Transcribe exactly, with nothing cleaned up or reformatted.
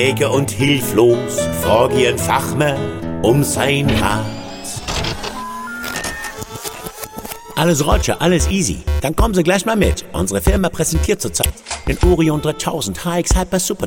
Ecke und hilflos, frag ihren Fachmann um sein Rat. Alles Roger, alles easy. Dann kommen Sie gleich mal mit. Unsere Firma präsentiert zurzeit den Orion dreitausend H X Hyper Super